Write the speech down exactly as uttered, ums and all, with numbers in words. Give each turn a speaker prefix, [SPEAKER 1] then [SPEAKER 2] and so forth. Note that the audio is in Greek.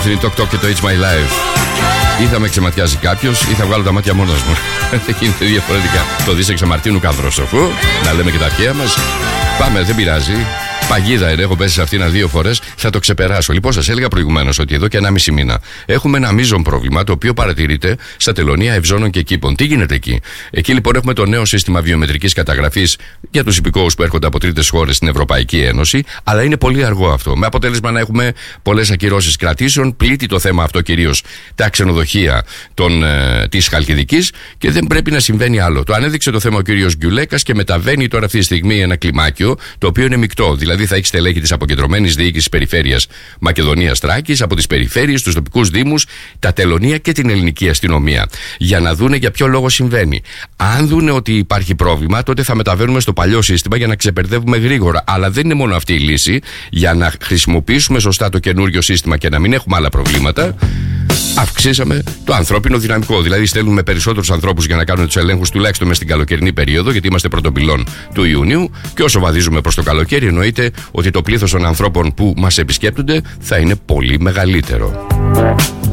[SPEAKER 1] Αυτό είναι το Talk και το It's My Life. Ή θα με ξεματιάζει κάποιος ή θα βγάλω τα μάτια μόνος μου. Δεν γίνεται διαφορετικά. Το δίσεξε Μαρτίνου Καδρόσοφου. Να λέμε και τα αρχαία μας. Πάμε, δεν πειράζει. Παγίδα είναι, έχω πέσει σε αυτήν δύο φορές, θα το ξεπεράσω. Λοιπόν, σας έλεγα προηγουμένως ότι εδώ και ένα μισή μήνα έχουμε ένα μείζον πρόβλημα το οποίο παρατηρείται στα τελωνεία Ευζώνων και Κήπων. Τι γίνεται εκεί? Εκεί λοιπόν έχουμε το νέο σύστημα βιομετρικής καταγραφής για τους υπηκόους που έρχονται από τρίτες χώρες στην Ευρωπαϊκή Ένωση, αλλά είναι πολύ αργό αυτό. Με αποτέλεσμα να έχουμε πολλές ακυρώσεις κρατήσεων. Πλήττει το θέμα αυτό κυρίως τα ξενοδοχεία ε, της Χαλκιδικής και δεν πρέπει να συμβαίνει άλλο. Το ανέδειξε το θέμα ο κύριος Γκιουλέκας και μεταβαίνει τώρα αυτή τη στιγμή ένα κλιμάκιο το οποίο είναι μεικτό. Δηλαδή θα έχει στελέχη της αποκεντρωμένης διοίκησης περιφέρειας Μακεδονίας Θράκης, από τις περιφέρειες, τους τοπικούς δήμους, τα τελωνεία και την ελληνική αστυνομία. Για να δούνε για ποιο λόγο συμβαίνει. Αν δούνε ότι υπάρχει πρόβλημα, τότε θα μεταβαίνουμε στο παλιό σύστημα για να ξεπερδεύουμε γρήγορα. Αλλά δεν είναι μόνο αυτή η λύση. Για να χρησιμοποιήσουμε σωστά το καινούριο σύστημα και να μην έχουμε άλλα προβλήματα, αυξήσαμε το ανθρώπινο δυναμικό. Δηλαδή, στέλνουμε περισσότερους ανθρώπους για να κάνουν τους ελέγχους τουλάχιστον μες στην καλοκαιρινή περίοδο, γιατί είμαστε πρωτοπυλών του Ιουνίου. Και όσο βαδίζουμε προς το καλοκαίρι, εννοείται ότι το πλήθος των ανθρώπων που μας επισκέπτονται θα είναι πολύ μεγαλύτερο.